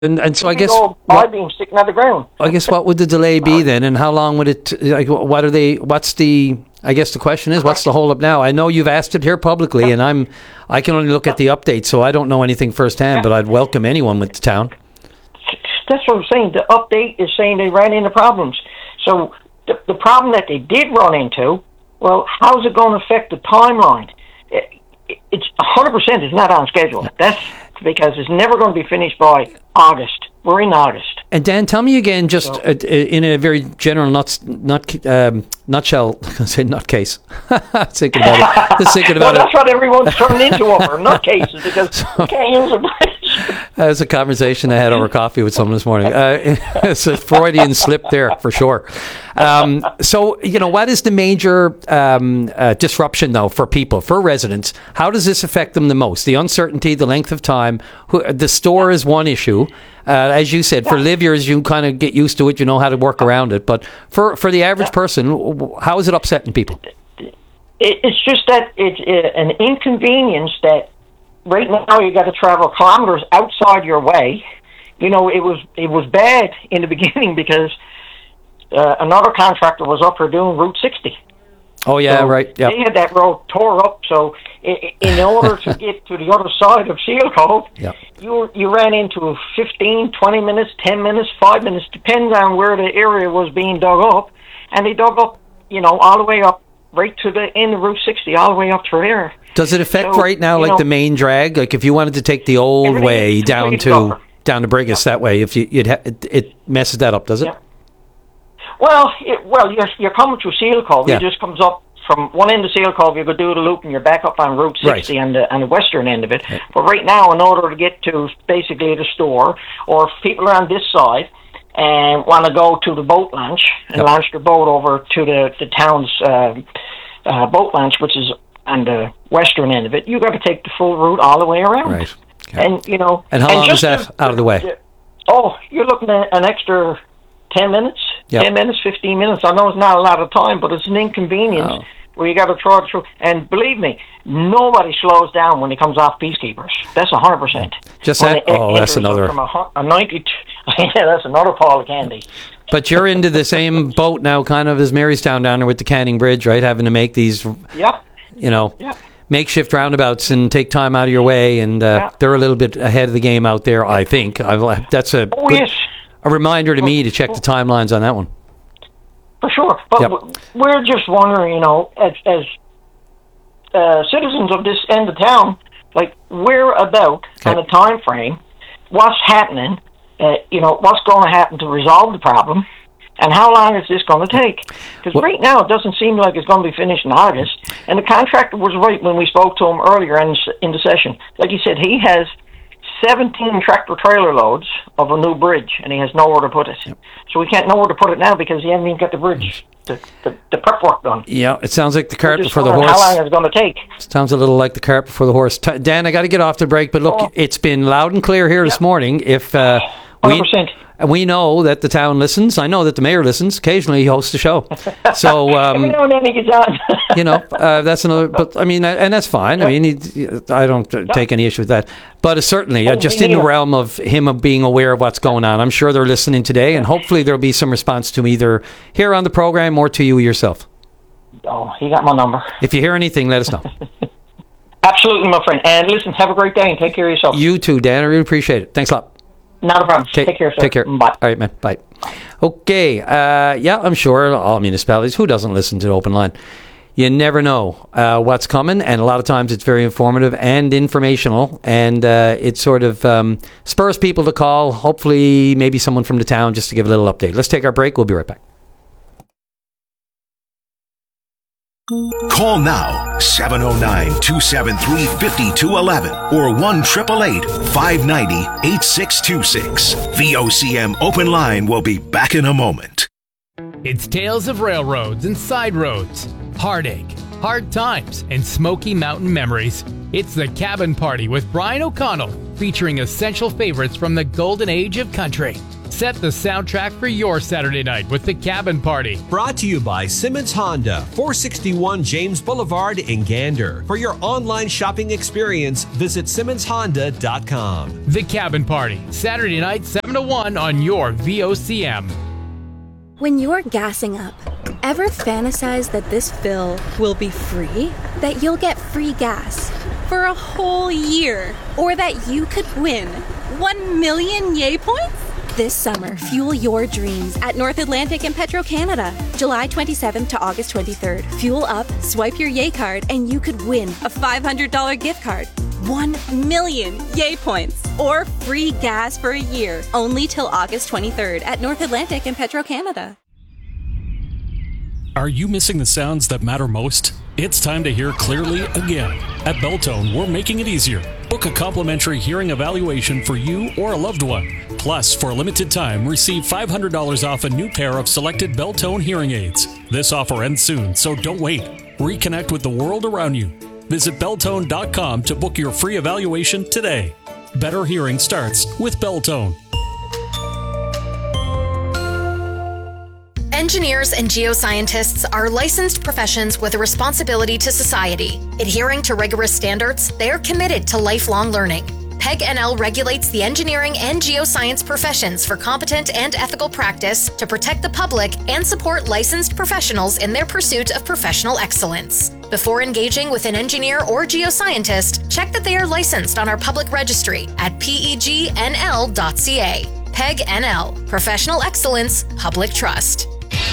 And so I guess being sticking out the ground. I guess what would the delay be then, and how long would it? Like, what are they? What's the? I guess the question is, what's the hold up now? I know you've asked it here publicly, and I can only look at the update, so I don't know anything firsthand. But I'd welcome anyone with the town. That's what I'm saying. The update is saying they ran into problems. So the problem that they did run into, well, how's it going to affect the timeline? It's 100% is not on schedule. That's because it's never going to be finished by August. We're in August. And Dan, tell me again, just in a very general nutshell, say nutcase. Thinking about it. Thinking about that's what everyone's turned into over nutcases because you can't use them. That was a conversation I had over coffee with someone this morning. It's a Freudian slip there, for sure. So, what is the major disruption, though, for people, for residents? How does this affect them the most? The uncertainty, the length of time. The store is one issue. As you said, for livyers, you kind of get used to it. You know how to work around it. But for the average person, how is it upsetting people? It's just that it's an inconvenience that right now you got to travel kilometers outside your way. It was bad in the beginning because another contractor was up here doing Route 60. Oh, yeah, so right. Yep. They had that road tore up, so in order to get to the other side of Seal Cove, you ran into 15, 20 minutes, 10 minutes, 5 minutes, depends on where the area was being dug up. And they dug up, all the way up, right to the end of Route 60, all the way up through there. Does it affect right now, like the main drag? Like if you wanted to take the old way down to Brigus that way, if it messes that up, does it? Yeah. Well, you're coming through Seal Cove. It just comes up from one end of Seal Cove. You go do the loop, and you're back up on Route 60 on the western end of it. Right. But right now, in order to get to basically the store, or if people are on this side and want to go to the boat launch and launch their boat over to the town's boat launch, which is on the western end of it, you got to take the full route all the way around. Right. Okay. And and how long is that out of the way? You're looking at an extra 10 minutes, 10 minutes, 15 minutes. I know it's not a lot of time, but it's an inconvenience where you got to trot through. And believe me, nobody slows down when he comes off Peacekeepers. That's 100%. Just that? That's another. From a 92. That's another Paul of Candy. But you're into the same boat now, kind of as Marystown down there with the Canning Bridge, right? Having to make these, makeshift roundabouts and take time out of your way. And they're a little bit ahead of the game out there, I think. That's a reminder to me to check the timelines on that one. For sure. But we're just wondering, as citizens of this end of town, like, where about on a time frame, what's happening, what's going to happen to resolve the problem, and how long is this going to take? Because right now it doesn't seem like it's going to be finished in August. And the contractor was right when we spoke to him earlier in the session. Like he said, he has 17 tractor-trailer loads of a new bridge, and he has nowhere to put it. Yep. So we can't know where to put it now because he hasn't even got the bridge, the prep work done. Yeah, it sounds like the cart before the horse. How long is it going to take? Sounds a little like the cart before the horse. Dan, I got to get off the break, but look, it's been loud and clear here this morning. If 100%. We know that the town listens. I know that the mayor listens. Occasionally, he hosts a show. So every now and then he gets on. That's another. But I mean, and that's fine. I mean, I don't take any issue with that. But certainly, just in the realm of him being aware of what's going on, I'm sure they're listening today, and hopefully there'll be some response to him either here on the program or to you yourself. Oh, he got my number. If you hear anything, let us know. Absolutely, my friend. And listen, have a great day and take care of yourself. You too, Dan. I really appreciate it. Thanks a lot. Not a problem. Take care, sir. Take care. Bye. All right, man. Bye. Okay. I'm sure all municipalities, who doesn't listen to the open line? You never know what's coming, and a lot of times it's very informative and informational, and it sort of spurs people to call, hopefully maybe someone from the town, just to give a little update. Let's take our break. We'll be right back. Call now, 709-273-5211 or 1-888-590-8626. VOCM Open Line will be back in a moment. It's tales of railroads and side roads, heartache, hard times, and Smoky Mountain memories. It's The Cabin Party with Brian O'Connell, featuring essential favorites from the golden age of country. Set the soundtrack for your Saturday night with the Cabin Party. Brought to you by Simmons Honda, 461 James Boulevard in Gander. For your online shopping experience, visit SimmonsHonda.com. The Cabin Party, Saturday night 7 to 1 on your VOCM. When you're gassing up, ever fantasize that this fill will be free? That you'll get free gas for a whole year? Or that you could win 1 million Yay points? This summer, fuel your dreams at North Atlantic and Petro-Canada. July 27th to August 23rd. Fuel up, swipe your Yay card, and you could win a $500 gift card. 1 million Yay points or free gas for a year. Only till August 23rd at North Atlantic and Petro-Canada. Are you missing the sounds that matter most? It's time to hear clearly again. At Belltone, we're making it easier. Book a complimentary hearing evaluation for you or a loved one. Plus, for a limited time, receive $500 off a new pair of selected Belltone hearing aids. This offer ends soon, so don't wait. Reconnect with the world around you. Visit Belltone.com to book your free evaluation today. Better hearing starts with Belltone. Engineers and geoscientists are licensed professions with a responsibility to society. Adhering to rigorous standards, they are committed to lifelong learning. PEG-NL regulates the engineering and geoscience professions for competent and ethical practice to protect the public and support licensed professionals in their pursuit of professional excellence. Before engaging with an engineer or geoscientist, check that they are licensed on our public registry at pegnl.ca. PEG-NL, Professional Excellence, Public Trust.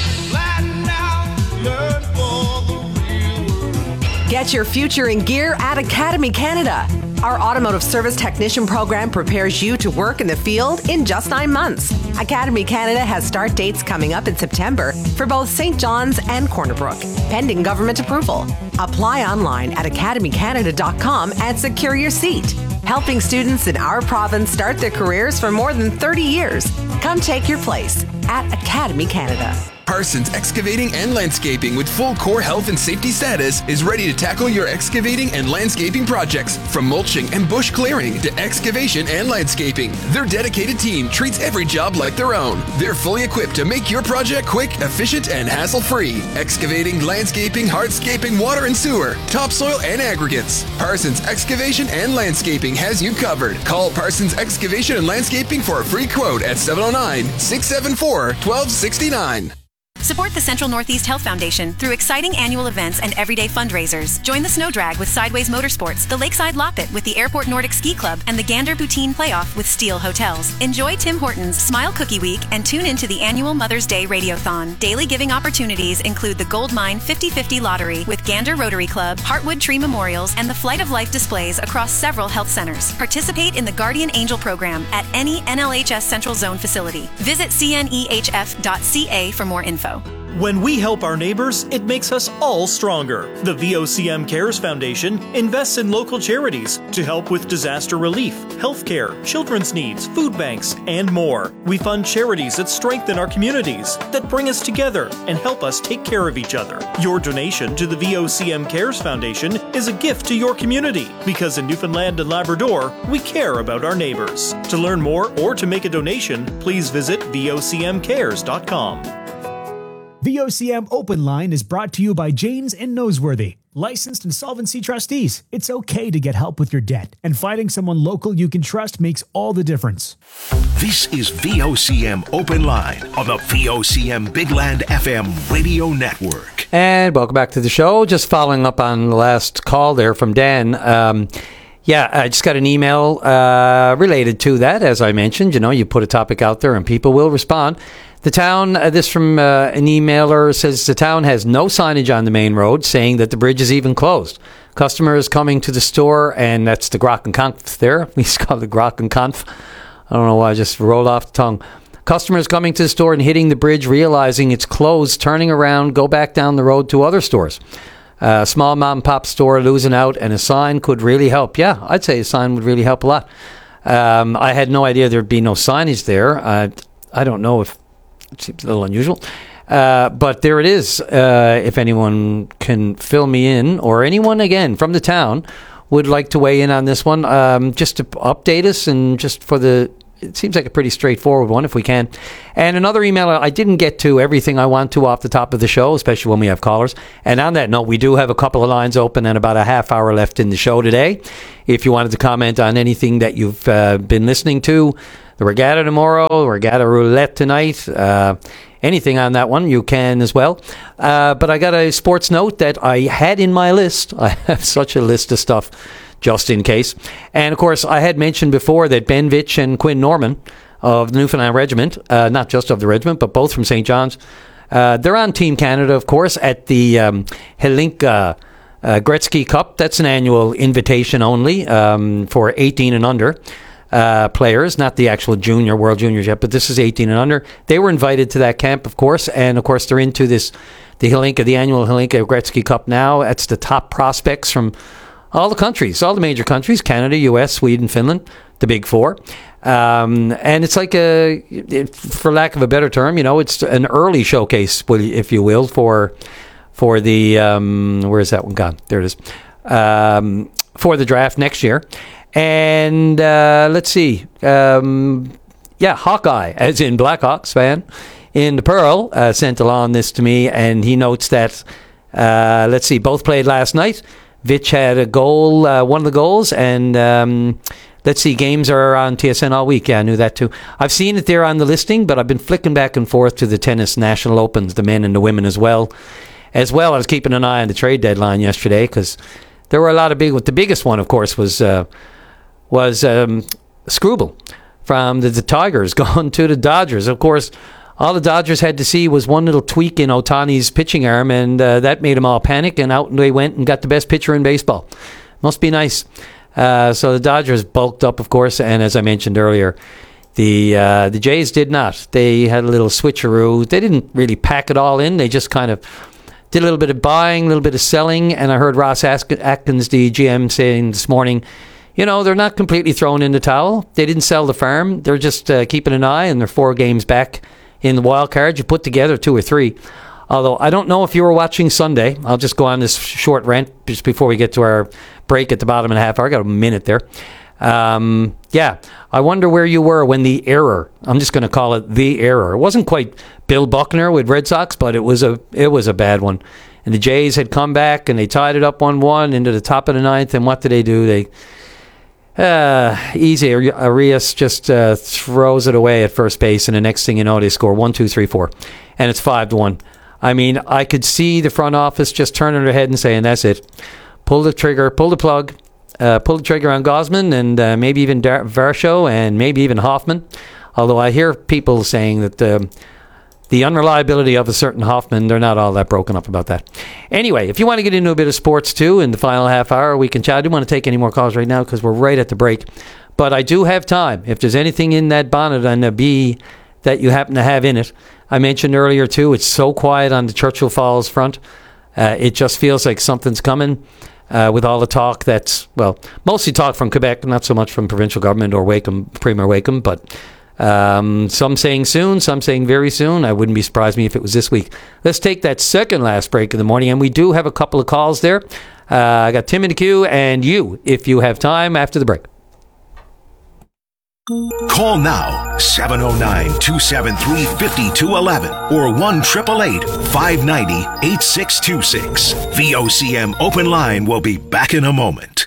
Get your future in gear at Academy Canada. Our automotive service technician program prepares you to work in the field in just 9 months. Academy Canada has start dates coming up in September for both St. John's and Corner Brook, pending government approval. Apply online at academycanada.com and secure your seat. Helping students in our province start their careers for more than 30 years. Come take your place at Academy Canada. Parsons Excavating and Landscaping, with full core health and safety status, is ready to tackle your excavating and landscaping projects. From mulching and bush clearing to excavation and landscaping, their dedicated team treats every job like their own. They're fully equipped to make your project quick, efficient, and hassle-free. Excavating, landscaping, hardscaping, water and sewer, topsoil, and aggregates. Parsons Excavation and Landscaping has you covered. Call Parsons Excavation and Landscaping for a free quote at 709-674-1269. Support the Central Northeast Health Foundation through exciting annual events and everyday fundraisers. Join the Snow Drag with Sideways Motorsports, the Lakeside Loppet with the Airport Nordic Ski Club, and the Gander Poutine Playoff with Steel Hotels. Enjoy Tim Hortons Smile Cookie Week and tune into the annual Mother's Day Radiothon. Daily giving opportunities include the Gold Mine 50/50 Lottery with Gander Rotary Club, Heartwood Tree Memorials, and the Flight of Life displays across several health centers. Participate in the Guardian Angel program at any NLHS Central Zone facility. Visit cnehf.ca for more info. When we help our neighbors, it makes us all stronger. The VOCM Cares Foundation invests in local charities to help with disaster relief, healthcare, children's needs, food banks, and more. We fund charities that strengthen our communities, that bring us together and help us take care of each other. Your donation to the VOCM Cares Foundation is a gift to your community, because in Newfoundland and Labrador, we care about our neighbors. To learn more or to make a donation, please visit vocmcares.com. VOCM Open Line is brought to you by Janes and Noseworthy, licensed insolvency trustees. It's okay to get help with your debt, and finding someone local you can trust makes all the difference. This is VOCM Open Line on the VOCM Big Land FM radio network. And welcome back to the show. Just following up on the last call there from Dan. I just got an email related to that. As I mentioned, you put a topic out there and people will respond. The town, this from an emailer, says the town has no signage on the main road saying that the bridge is even closed. Customers coming to the store, and that's the Grok and Conf there. We used to call it the Grok and Conf. I don't know why I just rolled off the tongue. Customers coming to the store and hitting the bridge, realizing it's closed, turning around, go back down the road to other stores. A small mom and pop store losing out, and a sign could really help. Yeah, I'd say a sign would really help a lot. I had no idea there'd be no signage there. I don't know if it seems a little unusual. But there it is. If anyone can fill me in, or anyone, again, from the town would like to weigh in on this one, just to update us and just for the it seems like a pretty straightforward one if we can. And another email, I didn't get to everything I want to off the top of the show, especially when we have callers. And on that note, we do have a couple of lines open and about a half hour left in the show today. If you wanted to comment on anything that you've been listening to, the regatta tomorrow, regatta roulette tonight, anything on that one, you can as well. But I got a sports note that I had in my list. I have such a list of stuff just in case. And, of course, I had mentioned before that Ben Vitch and Quinn Norman of the Newfoundland Regiment, not just of the regiment, but both from St. John's, they're on Team Canada, of course, at the Helinka Gretzky Cup. That's an annual invitation only for 18 and under players, not the actual World Juniors yet, but this is 18 and under. They were invited to that camp, of course, and, of course, they're into the annual Helinka Gretzky Cup now. That's the top prospects from all the countries, all the major countries, Canada, US, Sweden, Finland, the big four. And it's like for lack of a better term, it's an early showcase, if you will, for the, where is that one gone? There it is. For the draft next year. And let's see. Hawkeye, as in Blackhawks fan, in the Pearl, sent along this to me, and he notes that, let's see, both played last night. Vitch had a goal, one of the goals, and let's see, games are on TSN all week. Yeah, I knew that too. I've seen it there on the listing, but I've been flicking back and forth to the tennis national opens, the men and the women as well. I was keeping an eye on the trade deadline yesterday because there were a lot of the biggest one, of course, was Struble from the Tigers going to the Dodgers. Of course, all the Dodgers had to see was one little tweak in Ohtani's pitching arm, and that made them all panic, and out they went and got the best pitcher in baseball. Must be nice. So the Dodgers bulked up, of course, and as I mentioned earlier, the Jays did not. They had a little switcheroo. They didn't really pack it all in. They just kind of did a little bit of buying, a little bit of selling, and I heard Ross Atkins, the GM, saying this morning, they're not completely thrown in the towel. They didn't sell the farm. They're just keeping an eye, and they're 4 games back in the wild card. You put together 2 or 3. Although I don't know if you were watching Sunday. I'll just go on this short rant just before we get to our break at the bottom of the half hour. I got a minute there. I wonder where you were when the error, I'm just going to call it the error. It wasn't quite Bill Buckner with Red Sox, but it was a bad one. And the Jays had come back and they tied it up 1-1 into the top of the 9th. And what did they do? Easy. Arias just throws it away at first base, and the next thing you know, they score 1, 2, 3, 4, and it's 5-1. I mean, I could see the front office just turning their head and saying, "That's it. Pull the trigger, pull the plug, pull the trigger on Gausman, and maybe even Varsho, and maybe even Hoffman." Although I hear people saying that the unreliability of a certain Hoffman, they're not all that broken up about that. Anyway, if you want to get into a bit of sports too in the final half hour, we can chat. I don't want to take any more calls right now because we're right at the break. But I do have time. If there's anything in that bonnet on the B that you happen to have in it, I mentioned earlier too, it's so quiet on the Churchill Falls front. It just feels like something's coming with all the talk that's, mostly talk from Quebec, not so much from provincial government or Premier Wakeham, but some saying soon, some saying very soon. I wouldn't be surprised me if it was this week. Let's take that second last break of the morning, and we do have a couple of calls there. I got Tim in the queue, and you, if you have time after the break. Call now, 709-273-5211 or 1-888-590-8626. VOCM Open Line will be back in a moment.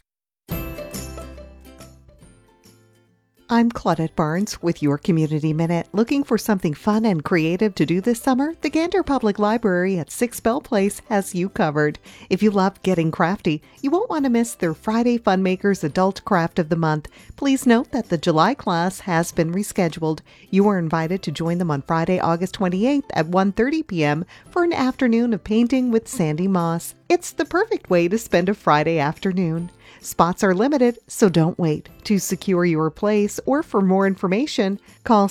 I'm Claudette Barnes with your Community Minute. Looking for something fun and creative to do this summer? The Gander Public Library at 6 Bell Place has you covered. If you love getting crafty, you won't want to miss their Friday Funmakers Adult Craft of the Month. Please note that the July class has been rescheduled. You are invited to join them on Friday, August 28th at 1:30 p.m. for an afternoon of painting with Sandy Moss. It's the perfect way to spend a Friday afternoon. Spots are limited, so don't wait. To secure your place or for more information, call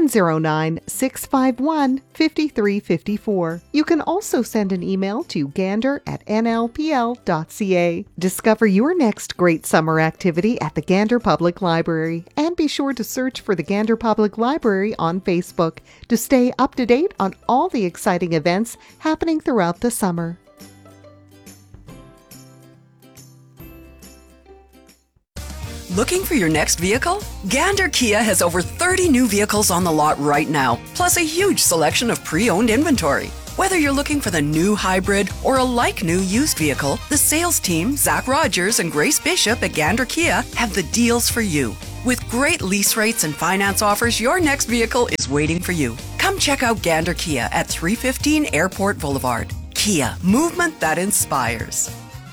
709-651-5354. You can also send an email to gander@nlpl.ca. Discover your next great summer activity at the Gander Public Library, and be sure to search for the Gander Public Library on Facebook to stay up to date on all the exciting events happening throughout the summer. Looking for your next vehicle? Gander Kia has over 30 new vehicles on the lot right now, plus a huge selection of pre-owned inventory. Whether you're looking for the new hybrid or a like-new used vehicle, the sales team, Zach Rogers and Grace Bishop at Gander Kia, have the deals for you. With great lease rates and finance offers, your next vehicle is waiting for you. Come check out Gander Kia at 315 Airport Boulevard. Kia, movement that inspires.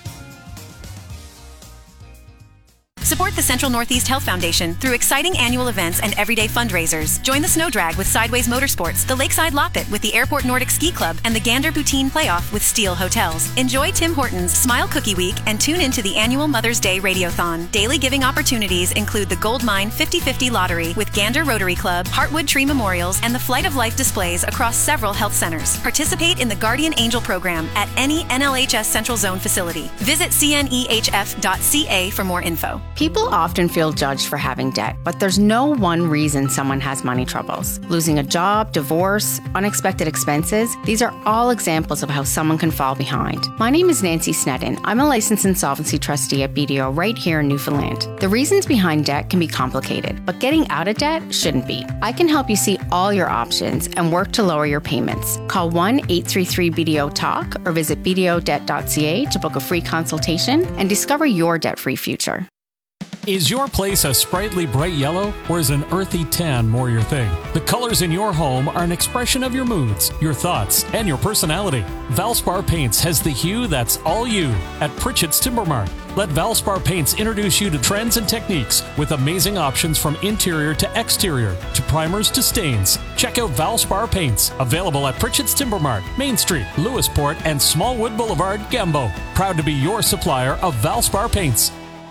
Support the Central Northeast Health Foundation through exciting annual events and everyday fundraisers. Join the Snow Drag with Sideways Motorsports, the Lakeside Loppet with the Airport Nordic Ski Club, and the Gander Poutine Playoff with Steel Hotels. Enjoy Tim Hortons Smile Cookie Week and tune into the annual Mother's Day Radiothon. Daily giving opportunities include the Gold Mine 50/50 Lottery with Gander Rotary Club, Heartwood Tree Memorials, and the Flight of Life displays across several health centers. Participate in the Guardian Angel program at any NLHS Central Zone facility. Visit cnehf.ca for more info. People often feel judged for having debt, but there's no one reason someone has money troubles. Losing a job, divorce, unexpected expenses, these are all examples of how someone can fall behind. My name is Nancy Sneddon. I'm a licensed insolvency trustee at BDO right here in Newfoundland. The reasons behind debt can be complicated, but getting out of debt shouldn't be. I can help you see all your options and work to lower your payments. Call 1-833-BDO-TALK or visit bdodebt.ca to book a free consultation and discover your debt-free future. Is your place a sprightly bright yellow, or is an earthy tan more your thing? The colors in your home are an expression of your moods, your thoughts, and your personality. Valspar Paints has the hue that's all you at Pritchett's Timber Mart. Let Valspar Paints introduce you to trends and techniques with amazing options from interior to exterior, to primers to stains. Check out Valspar Paints, available at Pritchett's Timber Mart, Main Street, Lewisport, and Smallwood Boulevard, Gambo. Proud to be your supplier of Valspar Paints.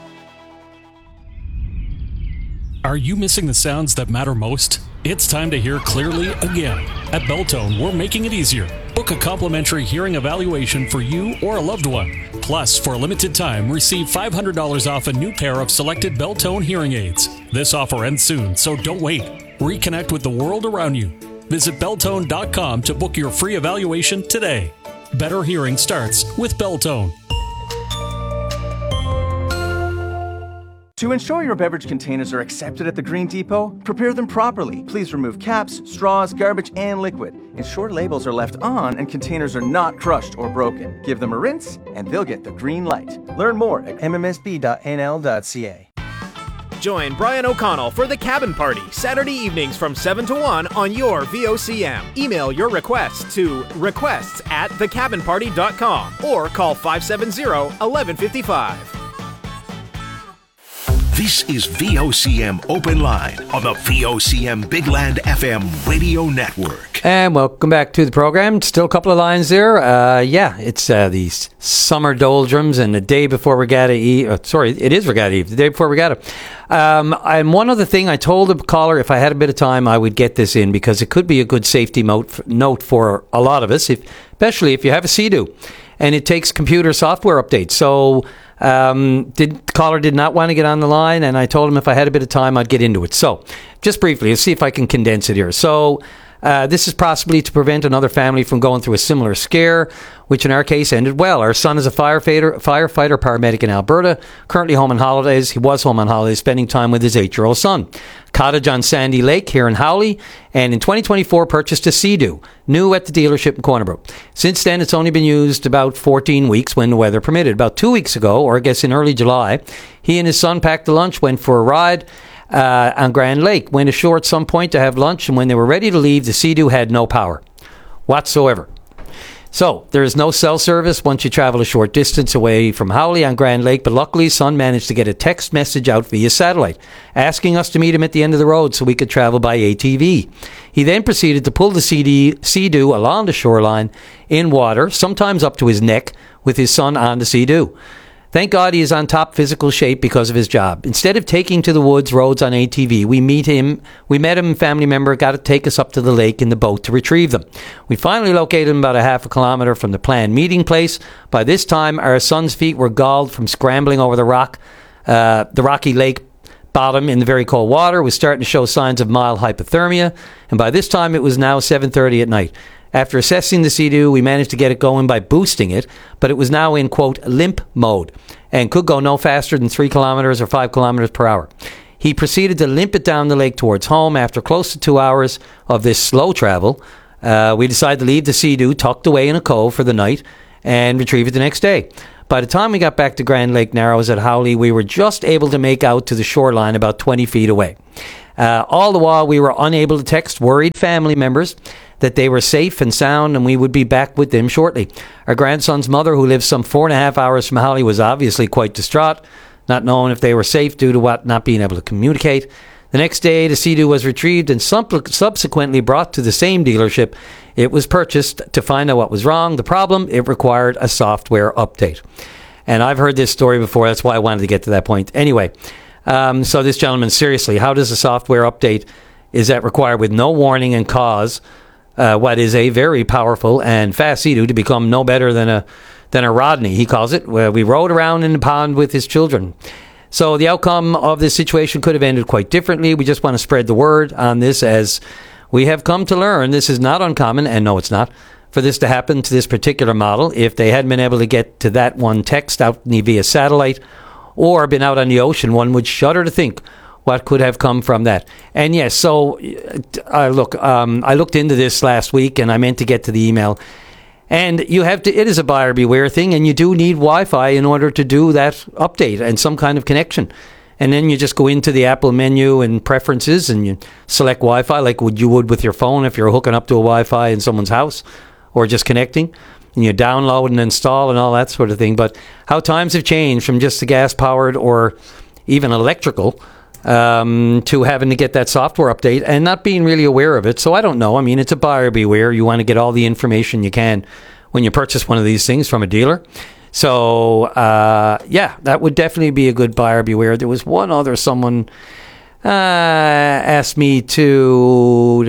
Are you missing the sounds that matter most? It's time to hear clearly again. At Beltone, we're making it easier. Book a complimentary hearing evaluation for you or a loved one. Plus, for a limited time, receive $500 off a new pair of selected Beltone hearing aids. This offer ends soon, so don't wait. Reconnect with the world around you. Visit Beltone.com to book your free evaluation today. Better hearing starts with Beltone. To ensure your beverage containers are accepted at the Green Depot, prepare them properly. Please remove caps, straws, garbage, and liquid. Ensure labels are left on and containers are not crushed or broken. Give them a rinse and they'll get the green light. Learn more at mmsb.nl.ca. Join Brian O'Connell for The Cabin Party, Saturday evenings from 7 to 1 on your VOCM. Email your requests to requests@thecabinparty.com or call 570-1155. This is VOCM Open Line on the VOCM Big Land FM radio network. And welcome back to the program. Still a couple of lines there. It's these summer doldrums and the day before Regatta Eve. It is Regatta Eve, the day before Regatta. And one other thing, I told the caller if I had a bit of time, I would get this in because it could be a good safety note for a lot of us, especially if you have a Sea-Doo. And it takes computer software updates. So the caller did not want to get on the line, and I told him if I had a bit of time, I'd get into it. So just briefly, let's see if I can condense it here. So this is possibly to prevent another family from going through a similar scare, which in our case ended well. Our son is a firefighter, paramedic in Alberta, currently home on holidays. He was home on holidays, spending time with his 8-year-old son. Cottage on Sandy Lake here in Howley, and in 2024 purchased a Sea-Doo, new at the dealership in Corner Brook. Since then, it's only been used about 14 weeks when the weather permitted. About 2 weeks ago, or I guess in early July, he and his son packed a lunch, went for a ride on Grand Lake, went ashore at some point to have lunch, and when they were ready to leave, the Sea-Doo had no power whatsoever. So, there is no cell service once you travel a short distance away from Howley on Grand Lake, but luckily son managed to get a text message out via satellite, asking us to meet him at the end of the road so we could travel by ATV. He then proceeded to pull the Sea-Doo along the shoreline in water, sometimes up to his neck, with his son on the Sea-Doo. Thank God he is on top physical shape because of his job. Instead of taking to the woods roads on ATV, we met him, family member got to take us up to the lake in the boat to retrieve them. We finally located him about a half a kilometer from the planned meeting place. By this time, our son's feet were galled from scrambling over the rocky lake bottom in the very cold water, was starting to show signs of mild hypothermia. And by this time, it was now 7:30 at night. After assessing the Sea-Doo, we managed to get it going by boosting it, but it was now in, quote, limp mode and could go no faster than 3 kilometers or 5 kilometers per hour. He proceeded to limp it down the lake towards home. After close to 2 hours of this slow travel, we decided to leave the Sea-Doo tucked away in a cove for the night and retrieve it the next day. By the time we got back to Grand Lake Narrows at Howley, we were just able to make out to the shoreline about 20 feet away. All the while, we were unable to text worried family members that they were safe and sound and we would be back with them shortly. Our grandson's mother, who lives some 4.5 hours from Howley, was obviously quite distraught, not knowing if they were safe due to not being able to communicate. The next day, the Sea-Doo was retrieved and subsequently brought to the same dealership it was purchased to find out what was wrong. The problem, it required a software update. And I've heard this story before, that's why I wanted to get to that point. Anyway, so this gentleman, seriously, how does a software update, is that required with no warning and cause what is a very powerful and fast Sea-Doo to become no better than a Rodney, he calls it, where we rode around in the pond with his children. So the outcome of this situation could have ended quite differently. We just want to spread the word on this, as we have come to learn this is not uncommon, and no, it's not, for this to happen to this particular model. If they hadn't been able to get to that one text out via satellite or been out on the ocean, one would shudder to think what could have come from that. And yes, so I looked into this last week, and I meant to get to the email. And you have to, it is a buyer beware thing, and you do need Wi-Fi in order to do that update and some kind of connection. And then you just go into the Apple menu and preferences and you select Wi-Fi like you would with your phone if you're hooking up to a Wi-Fi in someone's house or just connecting. And you download and install and all that sort of thing. But how times have changed from just the gas-powered or even electrical to having to get that software update and not being really aware of it. So I don't know. I mean, it's a buyer beware. You want to get all the information you can when you purchase one of these things from a dealer. So, yeah, that would definitely be a good buyer beware. There was one other, someone asked me to...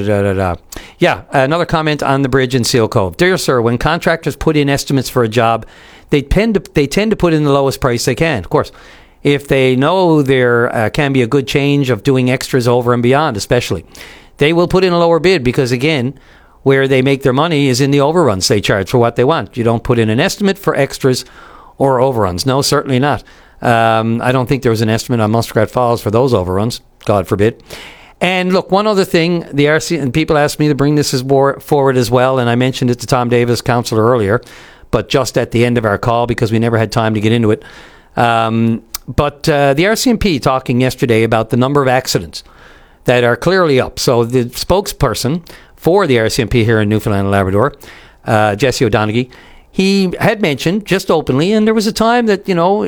Yeah, another comment on the bridge in Seal Cove. Dear sir, when contractors put in estimates for a job, they tend to put in the lowest price they can, of course. If they know there can be a good change of doing extras over and beyond, especially, they will put in a lower bid because, again, where they make their money is in the overruns they charge for what they want. You don't put in an estimate for extras or overruns. No, certainly not. I don't think there was an estimate on Muskrat Falls for those overruns, God forbid. And look, one other thing, the RC, and people asked me to bring this forward as well, and I mentioned it to Tom Davis, councillor, earlier, but just at the end of our call because we never had time to get into it. But the RCMP talking yesterday about the number of accidents that are clearly up. So the spokesperson for the RCMP here in Newfoundland and Labrador, Jesse O'Donoghue, he had mentioned just openly, and there was a time that, you know,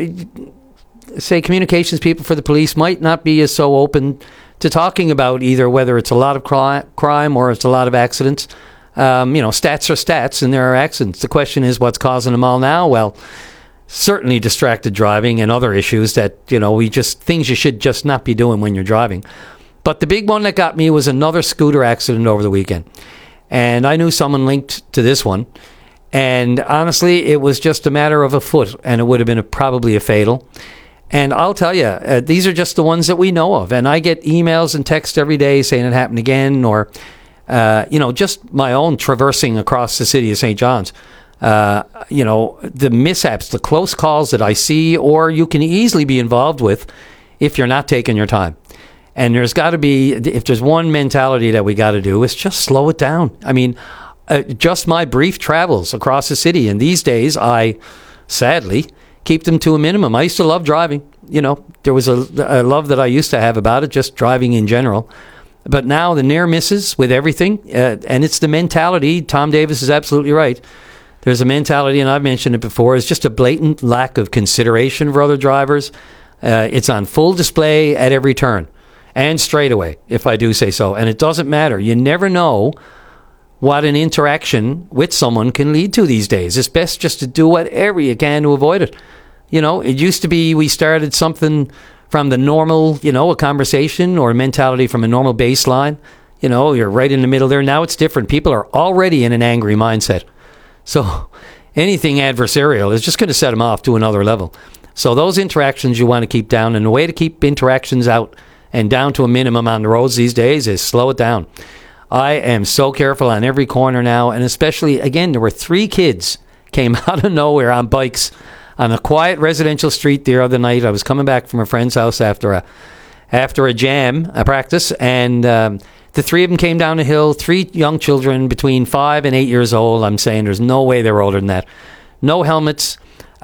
say communications people for the police might not be as so open to talking about either whether it's a lot of crime or it's a lot of accidents. You know, stats are stats and there are accidents. The question is what's causing them all now? Well, certainly distracted driving and other issues that, you know, things you should just not be doing when you're driving. But the big one that got me was another scooter accident over the weekend. And I knew someone linked to this one. And honestly, it was just a matter of a foot, and it would have been probably a fatal. And I'll tell you, these are just the ones that we know of. And I get emails and texts every day saying it happened again, or, you know, just my own traversing across the city of St. John's. You know, the mishaps, the close calls that I see, or you can easily be involved with if you're not taking your time. And there's got to be, if there's one mentality that we got to do, it's just slow it down. I mean, just my brief travels across the city, and these days I, sadly, keep them to a minimum. I used to love driving. You know, there was a love that I used to have about it, just driving in general. But now the near misses with everything, and it's the mentality. Tom Davis is absolutely right. There's a mentality, and I've mentioned it before, it's just a blatant lack of consideration for other drivers. It's on full display at every turn. And straight away, if I do say so. And it doesn't matter. You never know what an interaction with someone can lead to these days. It's best just to do whatever you can to avoid it. You know, it used to be we started something from the normal, you know, a conversation or a mentality from a normal baseline. You know, you're right in the middle there. Now it's different. People are already in an angry mindset. So anything adversarial is just going to set them off to another level. So those interactions you want to keep down. And the way to keep interactions out and down to a minimum on the roads these days is slow it down. I am so careful on every corner now, and especially, again, there were 3 kids came out of nowhere on bikes on a quiet residential street the other night. I was coming back from a friend's house after a jam, a practice, and the 3 of them came down the hill, 3 young children between 5 and 8 years old. I'm saying there's no way they were older than that. No helmets,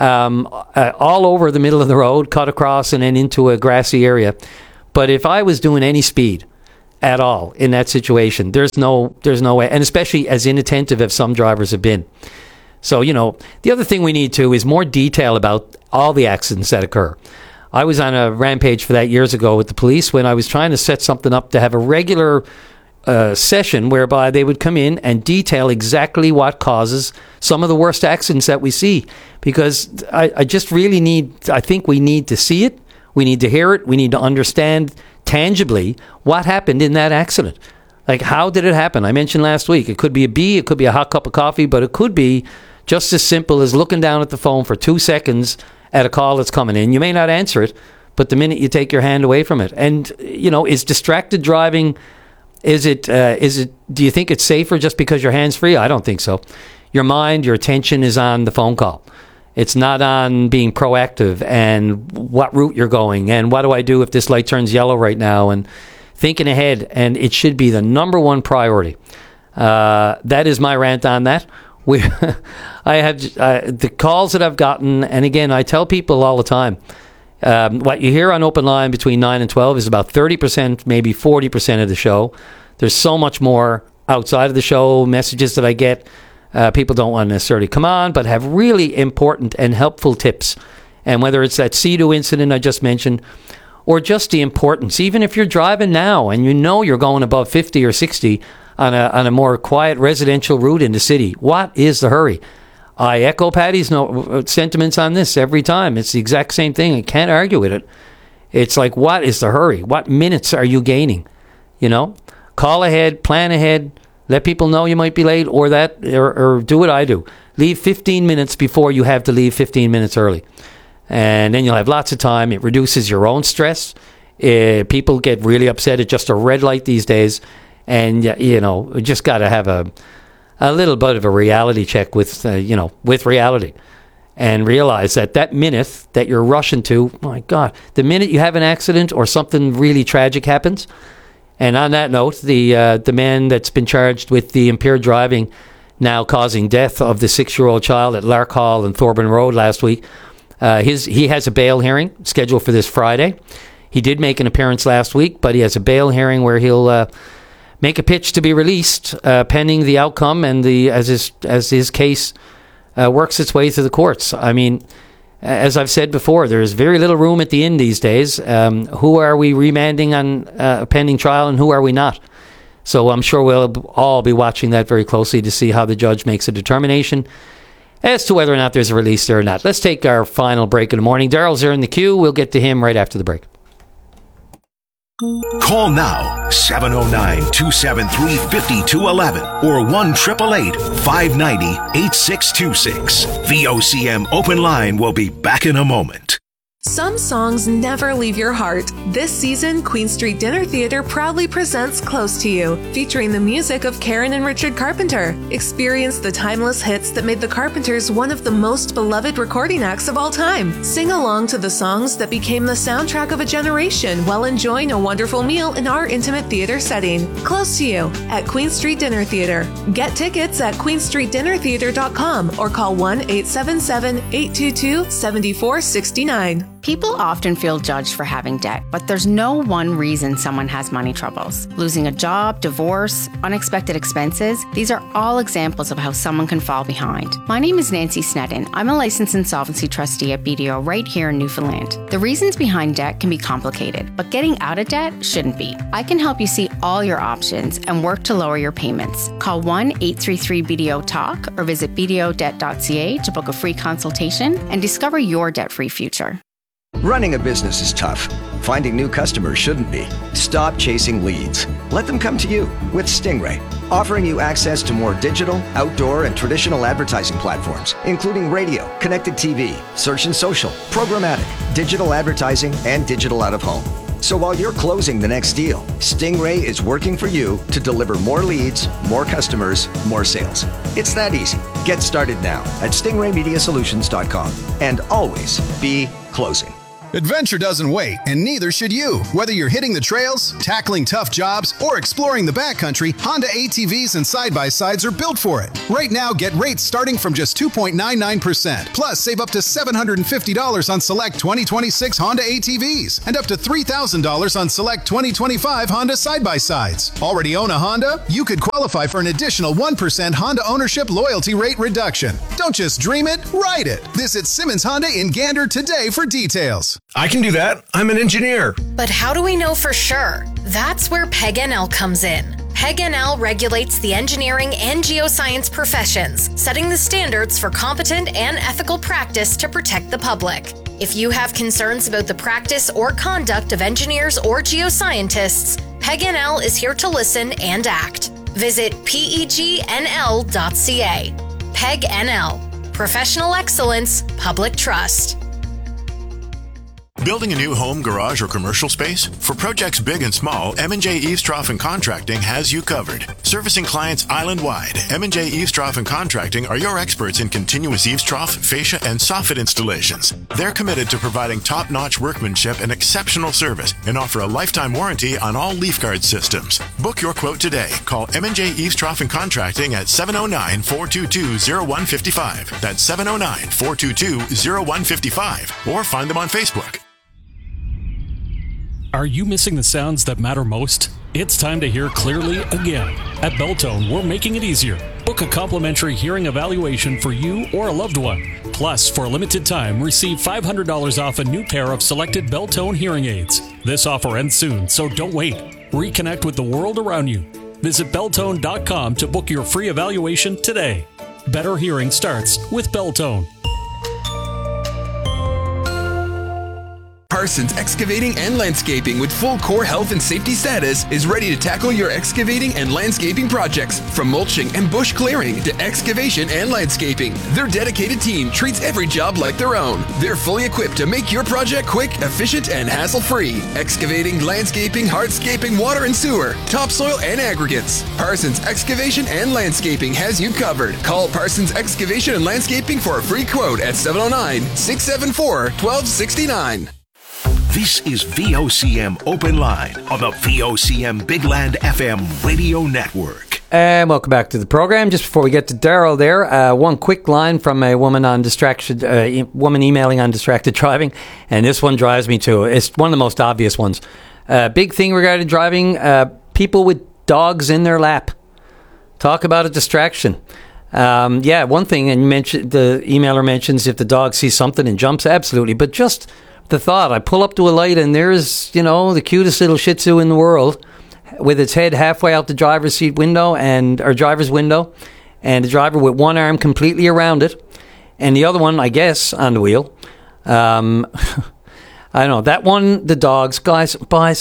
all over the middle of the road, cut across and then into a grassy area. But if I was doing any speed at all in that situation, there's no way, and especially as inattentive as some drivers have been. So, the other thing we need to is more detail about all the accidents that occur. I was on a rampage for that years ago with the police when I was trying to set something up to have a regular session whereby they would come in and detail exactly what causes some of the worst accidents that we see. Because I just really I think we need to see it, we need to hear it, we need to understand tangibly what happened in that accident. Like, how did it happen? I mentioned last week, it could be a bee, it could be a hot cup of coffee, but it could be just as simple as looking down at the phone for 2 seconds at a call that's coming in. You may not answer it, but the minute you take your hand away from it. And, is distracted driving, do you think it's safer just because your hand's free? I don't think so. Your mind, your attention is on the phone call. It's not on being proactive and what route you're going and what do I do if this light turns yellow right now, and thinking ahead. And it should be the number one priority. That is my rant on that. I have the calls that I've gotten, and again, I tell people all the time, what you hear on Open Line between 9 and 12 is about 30%, maybe 40% of the show. There's so much more outside of the show, messages that I get. People don't want to necessarily come on, but have really important and helpful tips. And whether it's that Sea-Doo incident I just mentioned, or just the importance, even if you're driving now and you're going above 50 or 60 on a more quiet residential route in the city, what is the hurry? I echo Patty's sentiments on this every time. It's the exact same thing. I can't argue with it. It's like, what is the hurry? What minutes are you gaining? Call ahead, plan ahead, let people know you might be late, or do what I do. Leave 15 minutes before you have to leave 15 minutes early. And then you'll have lots of time. It reduces your own stress. People get really upset at just a red light these days. And, you just got to have a little bit of a reality check with reality, and realize that minute that you're rushing to, my God, the minute you have an accident or something really tragic happens. And on that note, the man that's been charged with the impaired driving now causing death of the 6-year-old child at Lark Hall and Thorburn Road last week, he has a bail hearing scheduled for this Friday. He did make an appearance last week, but he has a bail hearing where he'll make a pitch to be released pending the outcome and as his case works its way through the courts. I mean, as I've said before, there's very little room at the inn these days. Who are we remanding on a pending trial and who are we not? So I'm sure we'll all be watching that very closely to see how the judge makes a determination as to whether or not there's a release there or not. Let's take our final break in the morning. Daryl's there in the queue. We'll get to him right after the break. Call now, 709-273-5211 or 1-888-590-8626. VOCM Open Line will be back in a moment. Some songs never leave your heart. This season, Queen Street Dinner Theater proudly presents Close to You, featuring the music of Karen and Richard Carpenter. Experience the timeless hits that made the Carpenters one of the most beloved recording acts of all time. Sing along to the songs that became the soundtrack of a generation while enjoying a wonderful meal in our intimate theater setting. Close to You at Queen Street Dinner Theater. Get tickets at queenstreetdinnertheater.com or call 1-877-822-7469. People often feel judged for having debt, but there's no one reason someone has money troubles. Losing a job, divorce, unexpected expenses, these are all examples of how someone can fall behind. My name is Nancy Sneddon. I'm a licensed insolvency trustee at BDO right here in Newfoundland. The reasons behind debt can be complicated, but getting out of debt shouldn't be. I can help you see all your options and work to lower your payments. Call 1-833-BDO-TALK or visit bdodebt.ca to book a free consultation and discover your debt-free future. Running a business is tough. Finding new customers shouldn't be. Stop chasing leads. Let them come to you with Stingray, offering you access to more digital, outdoor, and traditional advertising platforms, including radio, connected TV, search and social, programmatic, digital advertising, and digital out of home. So while you're closing the next deal, Stingray is working for you to deliver more leads, more customers, more sales. It's that easy. Get started now at stingraymediasolutions.com and always be closing. Adventure doesn't wait, and neither should you. Whether you're hitting the trails, tackling tough jobs, or exploring the backcountry, Honda ATVs and side-by-sides are built for it. Right now, get rates starting from just 2.99%. Plus, save up to $750 on select 2026 Honda ATVs and up to $3,000 on select 2025 Honda side-by-sides. Already own a Honda? You could qualify for an additional 1% Honda ownership loyalty rate reduction. Don't just dream it, ride it. Visit Simmons Honda in Gander today for details. I can do that. I'm an engineer. But how do we know for sure? That's where PEG NL comes in. PEG NL regulates the engineering and geoscience professions, setting the standards for competent and ethical practice to protect the public. If you have concerns about the practice or conduct of engineers or geoscientists, PEG NL is here to listen and act. Visit pegnl.ca. PEG NL. Professional excellence, public trust. Building a new home, garage, or commercial space? For projects big and small, M&J Eavestrough and Contracting has you covered. Servicing clients island-wide, M&J Eavestrough and Contracting are your experts in continuous eavestrough, fascia, and soffit installations. They're committed to providing top-notch workmanship and exceptional service and offer a lifetime warranty on all leaf guard systems. Book your quote today. Call M&J Eavestrough and Contracting at 709-422-0155. That's 709-422-0155. Or find them on Facebook. Are you missing the sounds that matter most? It's time to hear clearly again. At Beltone, we're making it easier. Book a complimentary hearing evaluation for you or a loved one. Plus, for a limited time, receive $500 off a new pair of selected Beltone hearing aids. This offer ends soon, so don't wait. Reconnect with the world around you. Visit Beltone.com to book your free evaluation today. Better hearing starts with Beltone. Parsons Excavating and Landscaping with full core health and safety status is ready to tackle your excavating and landscaping projects. From mulching and bush clearing to excavation and landscaping, their dedicated team treats every job like their own. They're fully equipped to make your project quick, efficient, and hassle-free. Excavating, landscaping, hardscaping, water and sewer, topsoil, and aggregates. Parsons Excavation and Landscaping has you covered. Call Parsons Excavation and Landscaping for a free quote at 709-674-1269. This is VOCM Open Line on the VOCM Big Land FM radio network. And welcome back to the program. Just before we get to Daryl there, one quick line from a woman on woman emailing on distracted driving, and this one drives me too. It's one of the most obvious ones. Big thing regarding driving, people with dogs in their lap. Talk about a distraction. One thing, and you mentioned, the emailer mentions if the dog sees something and jumps, absolutely, but just the thought, I pull up to a light and there's, the cutest little Shih Tzu in the world with its head halfway out the driver's seat window or driver's window, and the driver with one arm completely around it and the other one, I guess, on the wheel. I don't know, that one, the dogs, guys,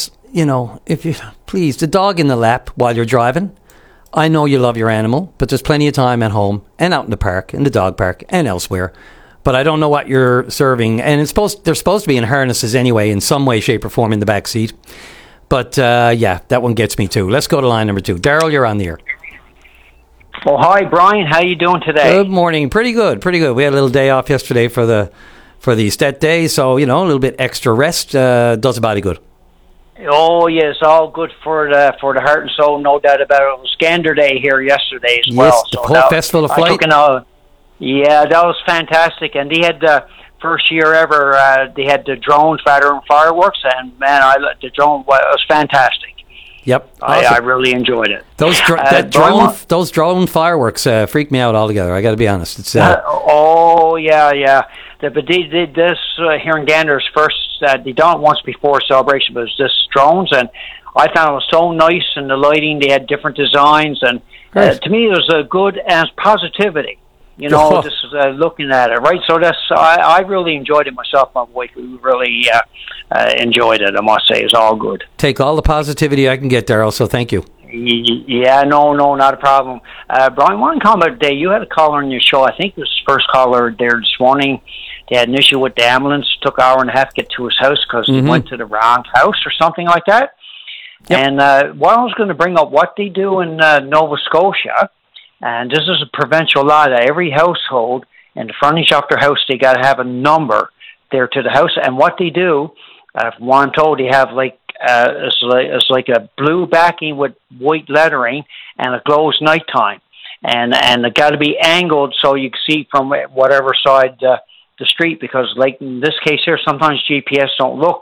if you please, the dog in the lap while you're driving. I know you love your animal, but there's plenty of time at home and out in the park, in the dog park and elsewhere. But I don't know what you're serving. And they're supposed to be in harnesses anyway, in some way, shape, or form in the back seat. But, that one gets me too. Let's go to line number 2. Daryl, you're on the air. Well, hi, Brian. How you doing today? Good morning. Pretty good. We had a little day off yesterday for the Estet Day. So, a little bit extra rest does a body good. Oh, yes, all good for the heart and soul, no doubt about it. It was Gander Day here yesterday as well. Yes, the whole festival of flight. Yeah, that was fantastic, and they had the first year ever. They had the drones firing fireworks, and man, the drone was fantastic. Yep, awesome. I really enjoyed it. Those drone fireworks freaked me out altogether. I got to be honest. It's oh yeah. But they did this here in Gander's first. They done it once before celebration, but it was just drones, and I found it was so nice, and the lighting. They had different designs, and to me, it was a good as positivity. Just looking at it, right? So I really enjoyed it myself. My wife, we really enjoyed it. I must say, it's all good. Take all the positivity I can get, Daryl. So thank you. Yeah, no, not a problem. Brian, one comment today. You had a caller on your show. I think it was the first caller there this morning they had an issue with the ambulance. Took an hour and a half to get to his house because he went to the wrong house or something like that. Yep. And what I was going to bring up, what they do in Nova Scotia, and this is a provincial law that every household in the frontage of their house, they got to have a number there to the house. And what they do, one told, they have it's like a blue backing with white lettering, and it glows nighttime. And it got to be angled so you can see from whatever side the street, because like in this case here, sometimes GPS don't work.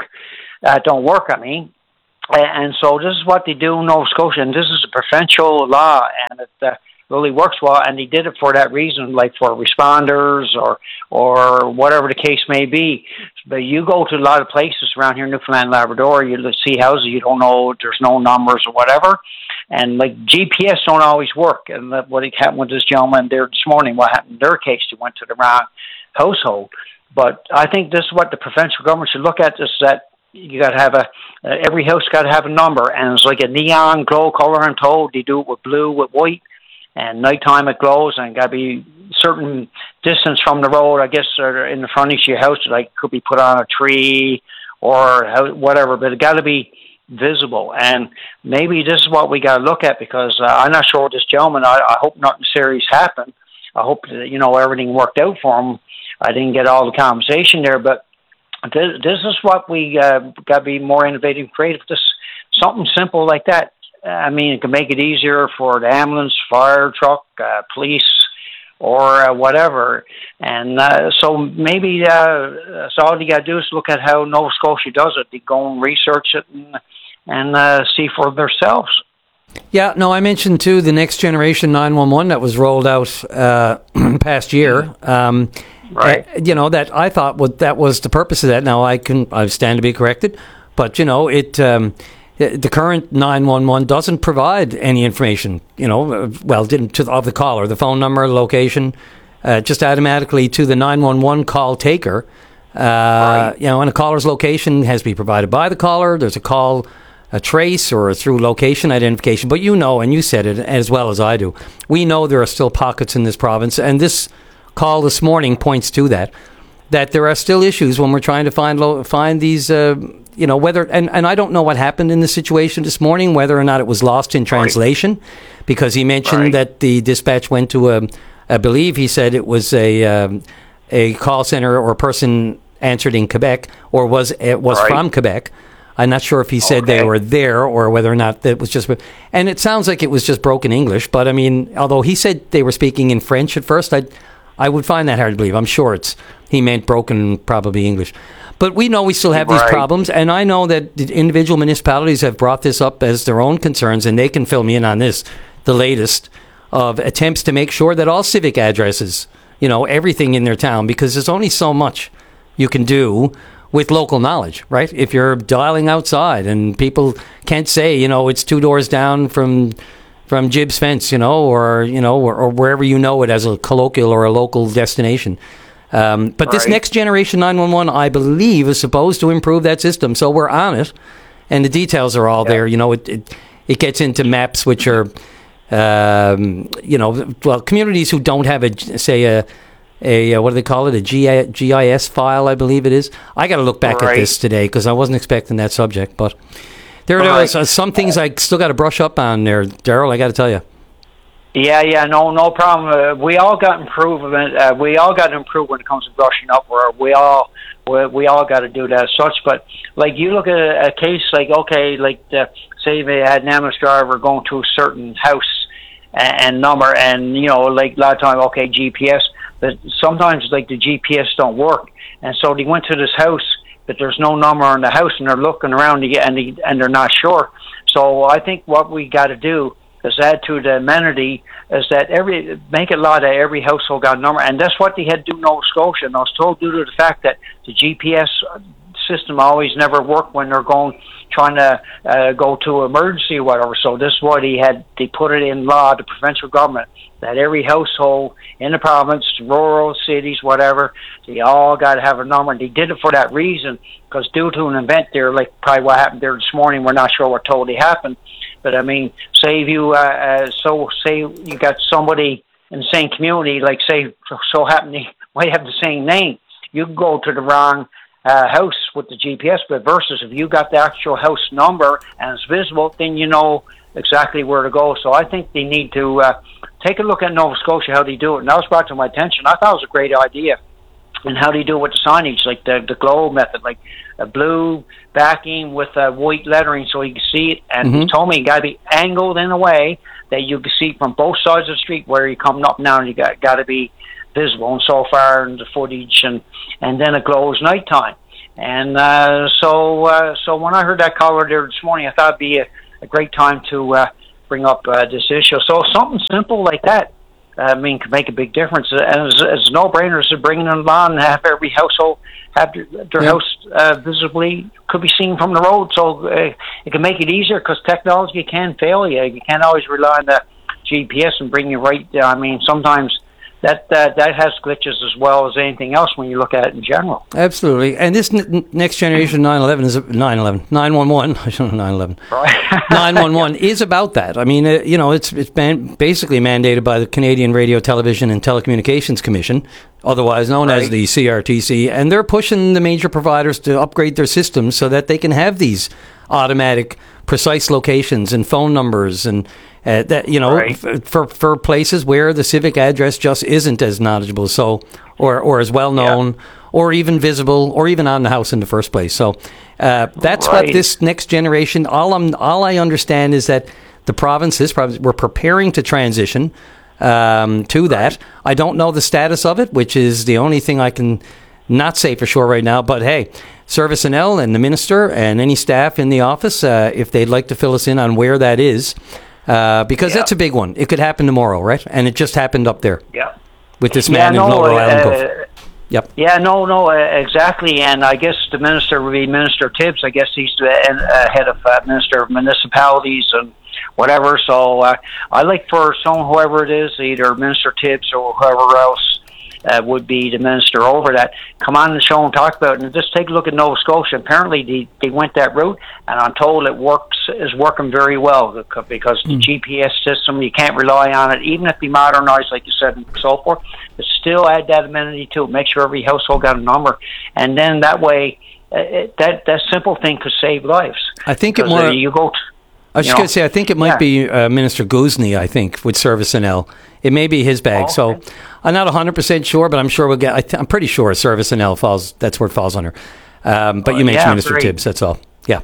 And so this is what they do in Nova Scotia, and this is a provincial law, and it really works well. And they did it for that reason, like for responders or whatever the case may be. But you go to a lot of places around here in Newfoundland, Labrador, you see houses you don't know, there's no numbers or whatever, and like GPS don't always work. And what happened with this gentleman there this morning, what happened in their case, they went to the wrong household. But I think this is what the provincial government should look at, is that you got to have every house got to have a number, and it's like a neon glow color. I'm told they do it with blue, with white, and nighttime it glows, and got to be certain distance from the road, I guess, or in the front of your house, like could be put on a tree or whatever, but it got to be visible. And maybe this is what we got to look at, because I'm not sure this gentleman, I hope nothing serious happened. I hope that, everything worked out for him. I didn't get all the conversation there, but this is what we got to be more innovative, creative. Just something simple like that. I mean, it can make it easier for the ambulance, fire truck, police, or whatever. And so maybe so all you got to do is look at how Nova Scotia does it. They go and research it and see for themselves. Yeah, no, I mentioned too the Next Generation 911 that was rolled out past year. Right. That I thought that was the purpose of that. Now I stand to be corrected, but the current 911 doesn't provide any information. Of the caller, the phone number, location, just automatically to the 911 call taker. Right. And a caller's location has to be provided by the caller. There's a trace or through location identification. But and you said it as well as I do, we know there are still pockets in this province, and this call this morning points to that there are still issues when we're trying to find these, whether, and I don't know what happened in the situation this morning, whether or not it was lost in translation, because he mentioned that the dispatch went to I believe he said it was a call center or person answered in Quebec, or was from Quebec. I'm not sure if he said they were there or whether or not that was just, and it sounds like it was just broken English, but I mean, although he said they were speaking in French at first, I would find that hard to believe. I'm sure he meant broken, probably English. But we know we still have these problems, and I know that the individual municipalities have brought this up as their own concerns, and they can fill me in on this, the latest of attempts to make sure that all civic addresses, everything in their town, because there's only so much you can do with local knowledge, right? If you're dialing outside and people can't say, it's 2 doors down from Jib's Fence, or wherever it as a colloquial or a local destination. But this Next Generation 911, I believe, is supposed to improve that system. So we're on it, and the details are all there. It gets into maps which are, communities who don't have a what do they call it? A GIS file, I believe it is. I got to look back at this today because I wasn't expecting that subject, but. There are some things I still got to brush up on there, Daryl, I got to tell you. Yeah, no problem. We all got improvement. We all got to improve when it comes to brushing up. We all got to do that as such. But like you look at a case like say they had an ambulance driver going to a certain house and number, and like a lot of time, GPS. But sometimes like the GPS don't work, and so they went to this house, but there's no number on the house, and they're looking around and they're not sure. So I think what we got to do is add to the amenity is that make it law that every household got a number, and that's what they had to do in Nova Scotia. And I was told due to the fact that the GPS system always never worked when they're trying to go to emergency or whatever. So this is why they put it in law, the provincial government, that every household in the province, rural cities, whatever, they all got to have a number. And they did it for that reason, because due to an event there, like probably what happened there this morning, we're not sure what totally happened. But I mean, say if you say you got somebody in the same community, like say so happen they might have the same name, you can go to the wrong house with the GPS, but versus if you got the actual house number and it's visible, then you know exactly where to go. So I think they need to take a look at Nova Scotia, how they do it. And that was brought to my attention. I thought it was a great idea. And how do you do it with the signage, like the glow method, like a blue backing with white lettering so you can see it. And he told me it got to be angled in a way that you can see from both sides of the street where you're coming up now, and you got to be visible and so far in the footage, and then it glows nighttime. And so when I heard that caller there this morning, I thought it'd be a great time to bring up this issue. So something simple like that, could make a big difference. And it's no-brainers to bring them on and have every household have their house visibly could be seen from the road. So it can make it easier, because technology can fail you. You can't always rely on the GPS and bring you right there. Sometimes that has glitches as well as anything else when you look at it in general. Absolutely. And this next generation 911 is 911. I don't know 911. Right. 911 is about that. It's been basically mandated by the Canadian Radio, Television and Telecommunications Commission, otherwise known as the CRTC, and they're pushing the major providers to upgrade their systems so that they can have these automatic, precise locations and phone numbers and for places where the civic address just isn't as knowledgeable, or as well known, or even visible, or even on the house in the first place. So that's what this next generation. All I understand is that we're preparing to transition to that. I don't know the status of it, which is the only thing I can not say for sure right now. But hey, Service NL and the minister and any staff in the office, if they'd like to fill us in on where that is. Because that's a big one. It could happen tomorrow, right? And it just happened up there. Yeah. With this man in Lower Island Cove. Yep. Yeah, exactly. And I guess the minister would be Minister Tibbs. I guess he's the head of Minister of Municipalities and whatever. So I like for whoever it is, either Minister Tibbs or whoever else would be the minister over that, come on the show and talk about it. And just take a look at Nova Scotia. Apparently they went that route, and I'm told is working very well, because the GPS system, you can't rely on it, even if they modernize, like you said, and so forth, but still add that amenity to it. Make sure every household got a number, and then that way that simple thing could save lives. I think it more. I was just going to say, I think it might be Minister Guzny, I think, with Service NL. It may be his bag. So I'm not 100% sure, but I'm sure we'll get, I'm pretty sure Service NL that's where it falls under. But you mentioned Minister Tibbs, that's all. Yeah.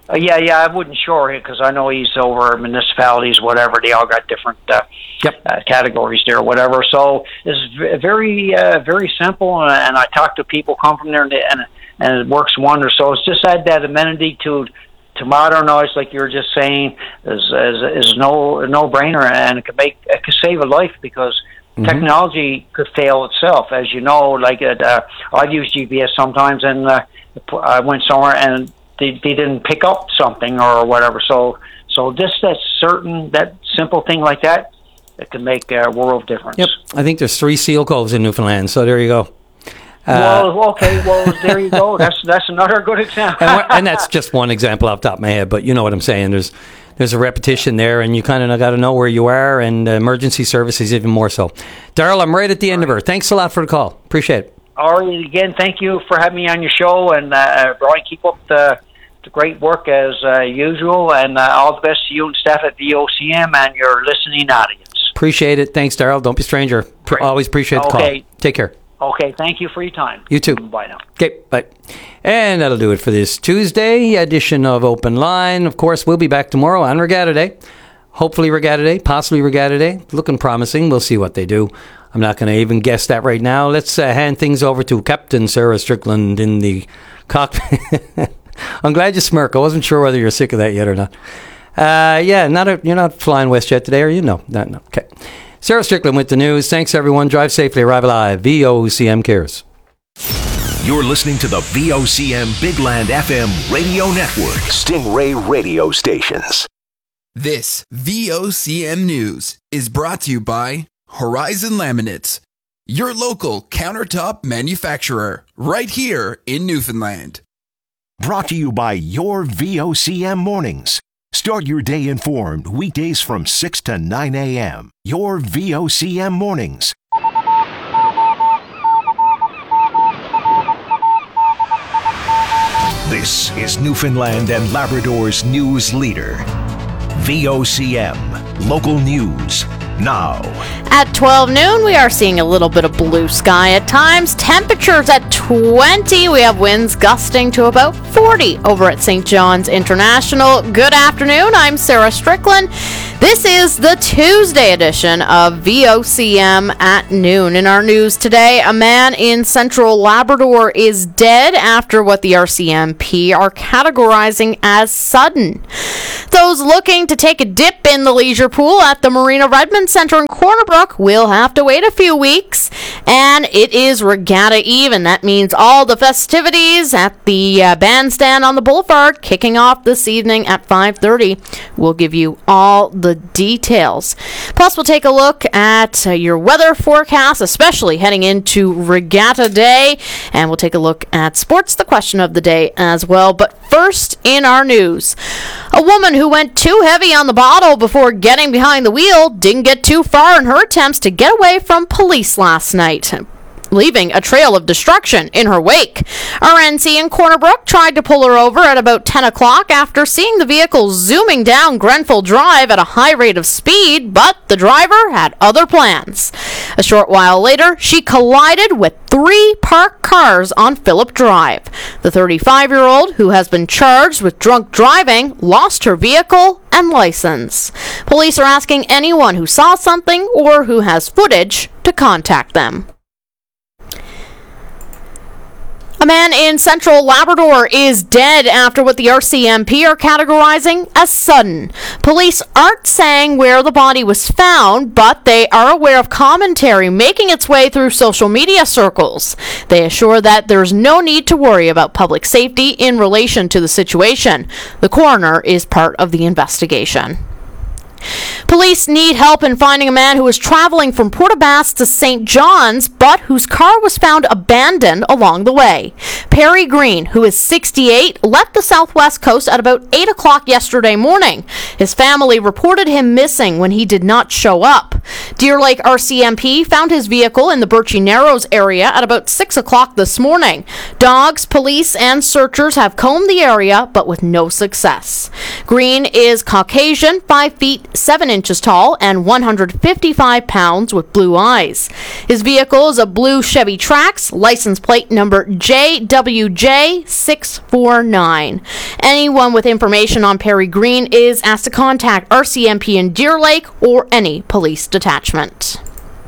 I wasn't sure, because I know he's over municipalities, whatever. They all got different categories there, whatever. So it's very, very simple. And I talk to people come from there, and it works wonders. So it's just add that amenity to modernize, like you were just saying, is no brainer, and it could save a life, because technology could fail itself, as you know. Like I've used GPS sometimes, and I went somewhere and they didn't pick up something or whatever. So just that simple thing like that, it can make a world of difference. Yep, I think there's 3 seal coves in Newfoundland, so there you go. There you go. That's another good example. and that's just one example off the top of my head, but you know what I'm saying. There's a repetition there, and you kind of got to know where you are, and emergency services even more so. Darryl, I'm right at the end of her. Thanks a lot for the call. Appreciate it. All right, again, thank you for having me on your show, and Brian, keep up the great work as usual, and all the best to you and staff at VOCM and your listening audience. Appreciate it. Thanks, Darryl. Don't be a stranger. Always appreciate the call. Take care. Okay, thank you for your time. You too. Bye now. Okay, bye. And that'll do it for this Tuesday edition of Open Line. Of course, we'll be back tomorrow on Regatta Day. Hopefully Regatta Day, possibly Regatta Day. Looking promising. We'll see what they do. I'm not going to even guess that right now. Let's hand things over to Captain Sarah Strickland in the cockpit. I'm glad you smirk. I wasn't sure whether you're sick of that yet or not. You're not flying WestJet today, are you? No. Okay. Sarah Strickland with the news. Thanks, everyone. Drive safely. Arrive alive. VOCM cares. You're listening to the VOCM Big Land FM radio network. Stingray radio stations. This VOCM News is brought to you by Horizon Laminates, your local countertop manufacturer, right here in Newfoundland. Brought to you by your VOCM mornings. Start your day informed weekdays from 6 to 9 a.m. Your VOCM mornings. This is Newfoundland and Labrador's news leader. VOCM, local news, now. At 12 noon, we are seeing a little bit of blue sky at times. Temperatures at 20. We have winds gusting to about 40 over at St. John's International. Good afternoon. I'm Sarah Strickland. This is the Tuesday edition of VOCM at noon. In our news today, a man in Central Labrador is dead after what the RCMP are categorizing as sudden. Those looking to take a dip in the leisure pool at the Marina Redmond Center in Corner Brook will have to wait a few weeks. And it is Regatta Eve, and that means all the festivities at the bandstand on the boulevard kicking off this evening at 5:30. We'll give you all the details. Plus, we'll take a look at your weather forecast, especially heading into Regatta Day, and we'll take a look at sports, the question of the day as well. But first, in our news, a woman who went too heavy on the bottle before getting behind the wheel didn't get too far in her attempts to get away from police last night, leaving a trail of destruction in her wake. RNC in Corner Brook tried to pull her over at about 10 o'clock after seeing the vehicle zooming down Grenfell Drive at a high rate of speed, but the driver had other plans. A short while later, she collided with 3 parked cars on Phillip Drive. The 35-year-old, who has been charged with drunk driving, lost her vehicle and license. Police are asking anyone who saw something or who has footage to contact them. A man in Central Labrador is dead after what the RCMP are categorizing as sudden. Police aren't saying where the body was found, but they are aware of commentary making its way through social media circles. They assure that there's no need to worry about public safety in relation to the situation. The coroner is part of the investigation. Police need help in finding a man who was traveling from Port aux Basques to St. John's, but whose car was found abandoned along the way. Perry Green, who is 68, left the southwest coast at about 8 o'clock yesterday morning. His family reported him missing when he did not show up. Deer Lake RCMP found his vehicle in the Birchie Narrows area at about 6 o'clock this morning. Dogs, police, and searchers have combed the area, but with no success. Green is Caucasian, 5 feet 7 inches tall, and 155 pounds with blue eyes. His vehicle is a blue Chevy Trax, license plate number JWJ649. Anyone with information on Perry Green is asked to contact RCMP in Deer Lake or any police detachment.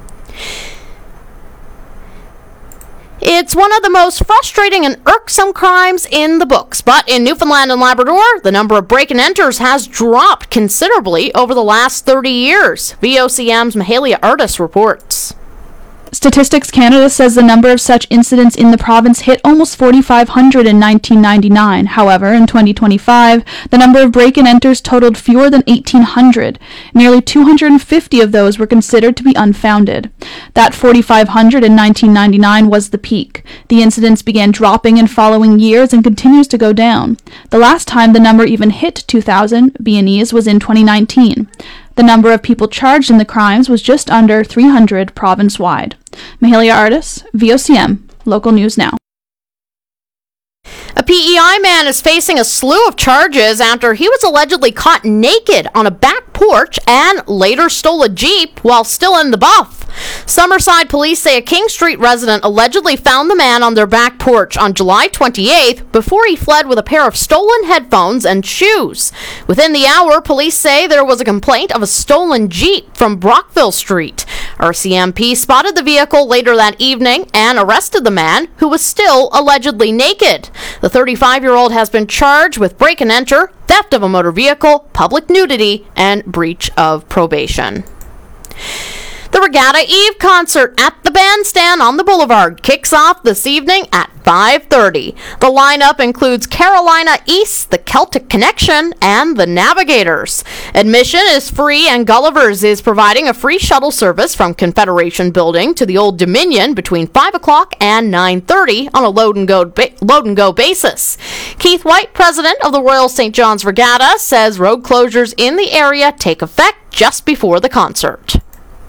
It's one of the most frustrating and irksome crimes in the books, but in Newfoundland and Labrador, the number of break-and-enters has dropped considerably over the last 30 years. VOCM's Mahalia Artis reports. Statistics Canada says the number of such incidents in the province hit almost 4,500 in 1999. However, in 2025, the number of break-and-enters totaled fewer than 1,800. Nearly 250 of those were considered to be unfounded. That 4,500 in 1999 was the peak. The incidents began dropping in following years and continues to go down. The last time the number even hit 2,000 B&Es was in 2019. The number of people charged in the crimes was just under 300 province-wide. Mahalia Artis, VOCM, local news now. A PEI man is facing a slew of charges after he was allegedly caught naked on a back porch and later stole a Jeep while still in the buff. Summerside police say a King Street resident allegedly found the man on their back porch on July 28th before he fled with a pair of stolen headphones and shoes. Within the hour, police say there was a complaint of a stolen Jeep from Brockville Street. RCMP spotted the vehicle later that evening and arrested the man, who was still allegedly naked. The 35-year-old has been charged with break and enter, theft of a motor vehicle, public nudity, and breach of probation. The Regatta Eve concert at the bandstand on the boulevard kicks off this evening at 5:30. The lineup includes Carolina East, the Celtic Connection, and the Navigators. Admission is free, and Gulliver's is providing a free shuttle service from Confederation Building to the Old Dominion between 5 o'clock and 9:30 on a load and go basis. Keith White, president of the Royal St. John's Regatta, says road closures in the area take effect just before the concert.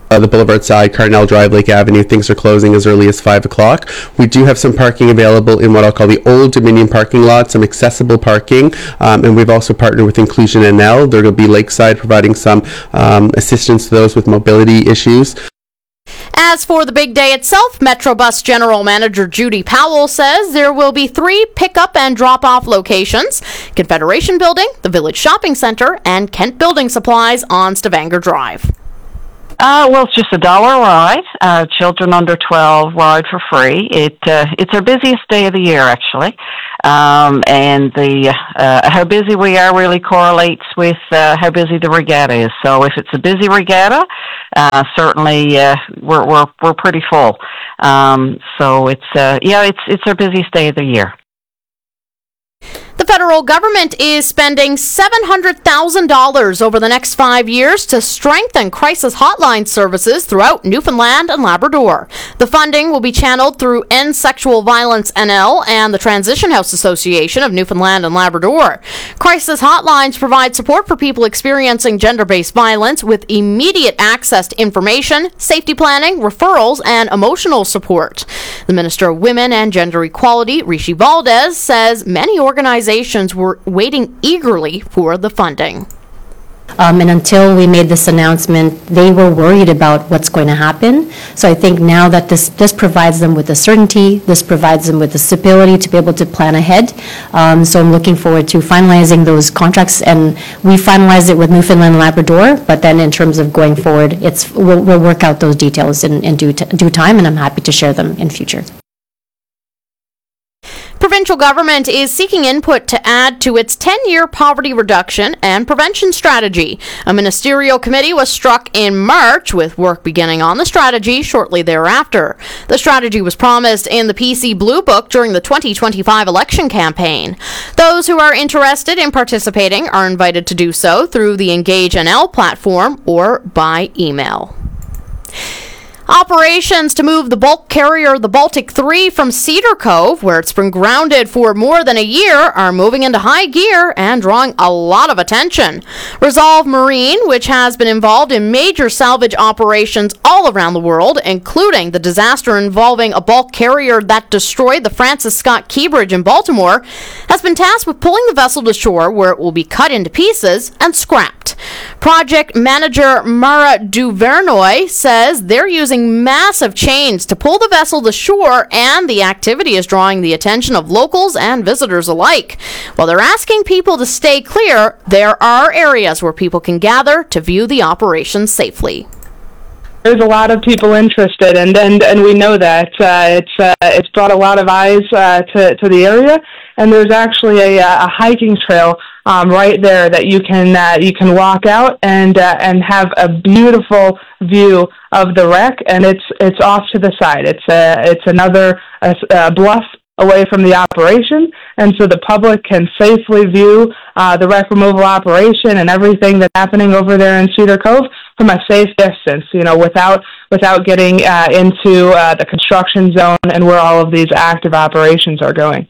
the Boulevard side, Cardinal Drive, Lake Avenue, things are closing as early as 5 o'clock. We do have some parking available in what I'll call the Old Dominion parking lot, some accessible parking, and we've also partnered with Inclusion NL. There will be Lakeside providing some assistance to those with mobility issues. As for the big day itself, Metrobus General Manager Judy Powell says there will be 3 pickup and drop-off locations: Confederation Building, the Village Shopping Centre, and Kent Building Supplies on Stavanger Drive. Well, it's just $1 ride. Children under 12 ride for free. It's our busiest day of the year, actually. And how busy we are really correlates with how busy the regatta is. So if it's a busy regatta, certainly we're pretty full. So it's our busiest day of the year. The federal government is spending $700,000 over the next 5 years to strengthen crisis hotline services throughout Newfoundland and Labrador. The funding will be channeled through End Sexual Violence NL and the Transition House Association of Newfoundland and Labrador. Crisis hotlines provide support for people experiencing gender-based violence with immediate access to information, safety planning, referrals, and emotional support. The Minister of Women and Gender Equality, Rishi Valdez, says many organizations were waiting eagerly for the funding. And until we made this announcement, they were worried about what's going to happen. So I think now that this provides them with the certainty, this provides them with the stability to be able to plan ahead. So I'm looking forward to finalizing those contracts, and we finalized it with Newfoundland and Labrador, but then in terms of going forward, we'll work out those details in due time, and I'm happy to share them in future. Provincial government is seeking input to add to its 10-year poverty reduction and prevention strategy. A ministerial committee was struck in March, with work beginning on the strategy shortly thereafter. The strategy was promised in the PC Blue Book during the 2025 election campaign. Those who are interested in participating are invited to do so through the Engage NL platform or by email. Operations to move the bulk carrier, the Baltic 3, from Cedar Cove, where it's been grounded for more than a year, are moving into high gear and drawing a lot of attention. Resolve Marine, which has been involved in major salvage operations all around the world, including the disaster involving a bulk carrier that destroyed the Francis Scott Key Bridge in Baltimore, has been tasked with pulling the vessel to shore, where it will be cut into pieces and scrapped. Project manager Mara Duvernoy says they're using massive chains to pull the vessel to shore, and the activity is drawing the attention of locals and visitors alike. While they're asking people to stay clear, there are areas where people can gather to view the operation safely. There's a lot of people interested, and we know that it's brought a lot of eyes to the area. And there's actually a hiking trail right there that you can walk out and have a beautiful view of the wreck. And it's off to the side. It's another bluff away from the operation, and so the public can safely view the wreck removal operation and everything that's happening over there in Cedar Cove from a safe distance, without getting into the construction zone and where all of these active operations are going.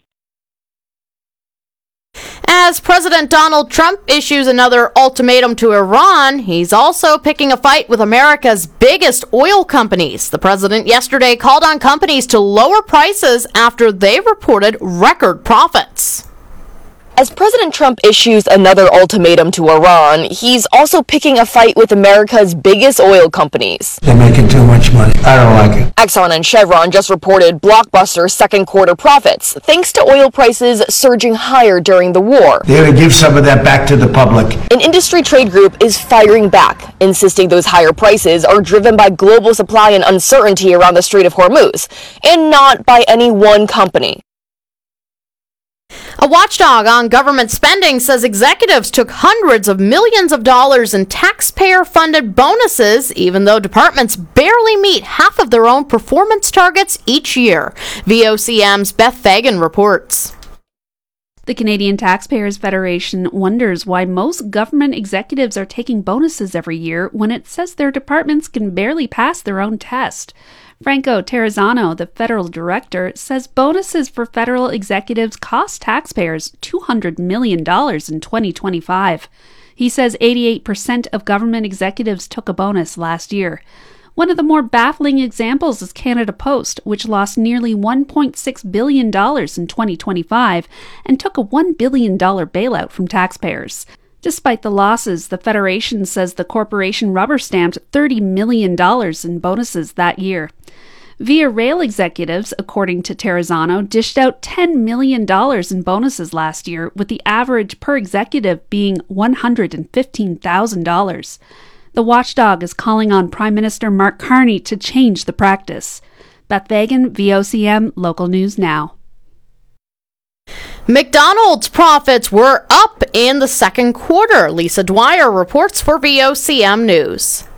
As President Donald Trump issues another ultimatum to Iran, he's also picking a fight with America's biggest oil companies. The president yesterday called on companies to lower prices after they reported record profits. As President Trump issues another ultimatum to Iran, he's also picking a fight with America's biggest oil companies. They're making too much money. I don't like it. Exxon and Chevron just reported blockbuster second quarter profits, thanks to oil prices surging higher during the war. They're going to give some of that back to the public. An industry trade group is firing back, insisting those higher prices are driven by global supply and uncertainty around the Strait of Hormuz, and not by any one company. A watchdog on government spending says executives took hundreds of millions of dollars in taxpayer-funded bonuses, even though departments barely meet half of their own performance targets each year. VOCM's Beth Fagan reports. The Canadian Taxpayers Federation wonders why most government executives are taking bonuses every year when it says their departments can barely pass their own test. Franco Terrazzano, the federal director, says bonuses for federal executives cost taxpayers $200 million in 2025. He says 88% of government executives took a bonus last year. One of the more baffling examples is Canada Post, which lost nearly $1.6 billion in 2025 and took a $1 billion bailout from taxpayers. Despite the losses, the Federation says the corporation rubber-stamped $30 million in bonuses that year. Via Rail executives, according to Terrazzano, dished out $10 million in bonuses last year, with the average per executive being $115,000. The watchdog is calling on Prime Minister Mark Carney to change the practice. Beth Vagan, VOCM, Local News Now. McDonald's profits were up in the second quarter. Lisa Dwyer reports for VOCM News.